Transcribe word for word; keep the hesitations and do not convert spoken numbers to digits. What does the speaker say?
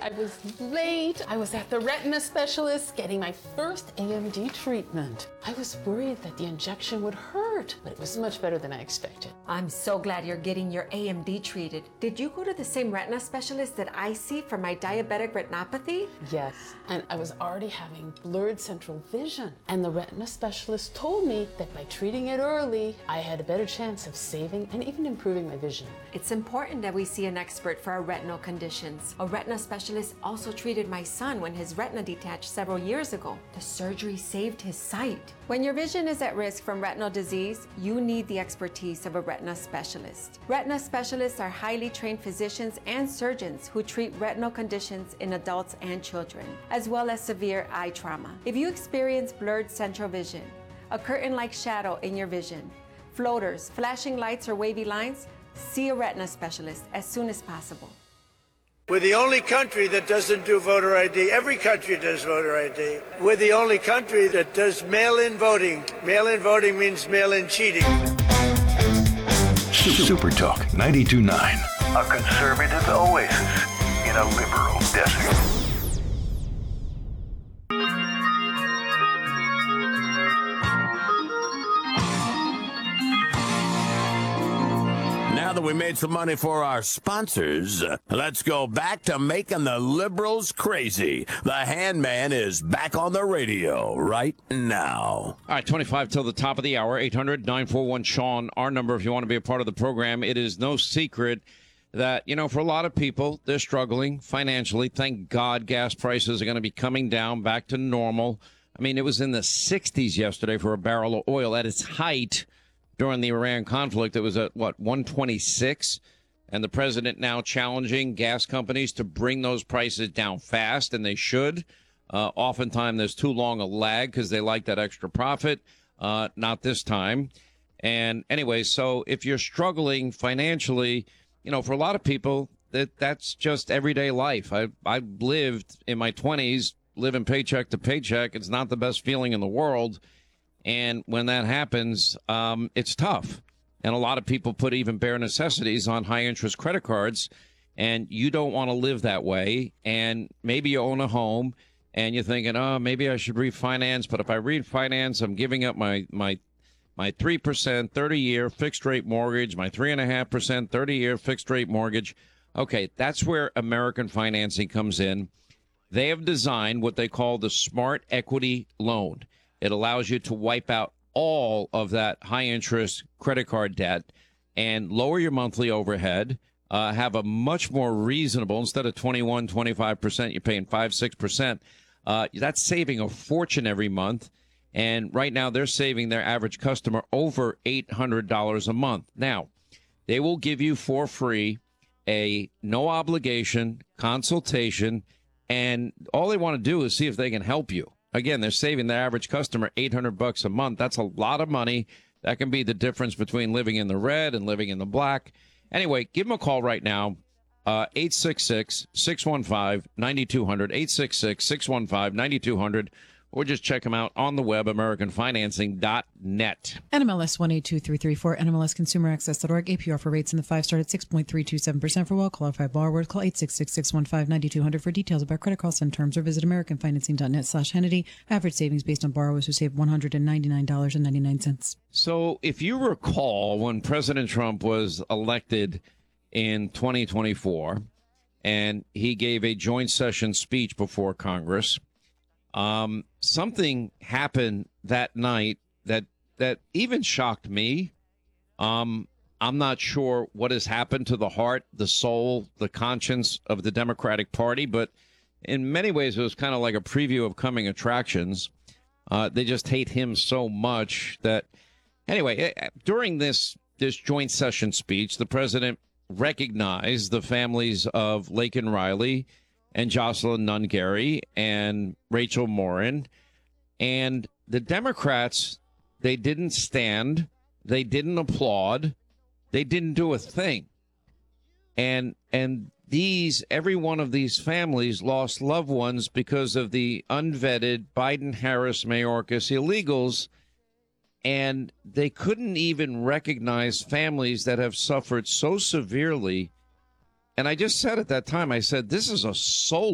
I was late. I was at the retina specialist getting my first A M D treatment. I was worried that the injection would hurt, but it was much better than I expected. I'm so glad you're getting your A M D treated. Did you go to the same retina specialist that I see for my diabetic retinopathy? Yes, and I was already having blurred central vision. And the retina specialist told me that by treating it early, I had a better chance of saving and even improving my vision. It's important that we see an expert for our retinal conditions. A retina specialist also treated my son when his retina detached several years ago. The surgery saved his sight. When your vision is at risk from retinal disease, you need the expertise of a retina specialist. Retina specialists are highly trained physicians and surgeons who treat retinal conditions in adults and children, as well as severe eye trauma. If you experience blurred central vision, a curtain-like shadow in your vision, floaters, flashing lights, or wavy lines, see a retina specialist as soon as possible. We're the only country that doesn't do voter I D. Every country does voter I D. We're the only country that does mail-in voting. Mail-in voting means mail-in cheating. Super Talk ninety-two point nine. A conservative oasis in a liberal desert. Now that we made some money for our sponsors, let's go back to making the liberals crazy. The Handman is back on the radio right now. All right, twenty-five till the top of the hour, eight hundred nine four one Sean, our number if you want to be a part of the program. It is no secret that, you know, for a lot of people, they're struggling financially. Thank God gas prices are going to be coming down back to normal. I mean, it was in the sixties yesterday for a barrel of oil at its height. During the Iran conflict, it was at, what, one twenty-six? And the president now challenging gas companies to bring those prices down fast, and they should. Uh, oftentimes, there's too long a lag because they like that extra profit. Uh, not this time. And anyway, so if you're struggling financially, you know, for a lot of people, that that's just everyday life. I I lived in my twenties, living paycheck to paycheck. It's not the best feeling in the world. And when that happens, um, it's tough. And a lot of people put even bare necessities on high-interest credit cards, and you don't want to live that way. And maybe you own a home, and you're thinking, oh, maybe I should refinance. But if I refinance, I'm giving up my my my three percent thirty-year fixed-rate mortgage, my three point five percent thirty-year fixed-rate mortgage. Okay, that's where American Financing comes in. They have designed what they call the Smart Equity Loan. It allows you to wipe out all of that high-interest credit card debt and lower your monthly overhead, uh, have a much more reasonable, instead of twenty-one, twenty-five percent, you're paying five, six percent. Uh, that's saving a fortune every month. And right now they're saving their average customer over eight hundred dollars a month. Now, they will give you for free a no-obligation consultation, and all they want to do is see if they can help you. Again, they're saving their average customer eight hundred bucks a month. That's a lot of money. That can be the difference between living in the red and living in the black. Anyway, give them a call right now, uh, eight six six, six one five, nine two zero zero, eight six six, six one five, nine two zero zero, or just check them out on the web, american financing dot net. N M L S one eight two three three four, N M L S consumer access dot org. A P R for rates in the five star at six point three two seven percent for well-qualified borrowers. Call eight six six, six one five, nine two zero zero for details about credit costs and terms, or visit american financing dot net slash Hannity. Average savings based on borrowers who save one hundred ninety-nine dollars and ninety-nine cents. So if you recall, when President Trump was elected in twenty twenty-four, and he gave a joint session speech before Congress, Um, something happened that night that that even shocked me. Um, I'm not sure what has happened to the heart, the soul, the conscience of the Democratic Party, but in many ways it was kind of like a preview of coming attractions. Uh, they just hate him so much that, anyway, during this this joint session speech, the president recognized the families of Laken Riley and Jocelyn Nunn-Gary and Rachel Morin. And the Democrats, they didn't stand, they didn't applaud, they didn't do a thing. And and these, every one of these families lost loved ones because of the unvetted Biden-Harris Mayorkas illegals, and they couldn't even recognize families that have suffered so severely. And I just said at that time, I said, this is a soul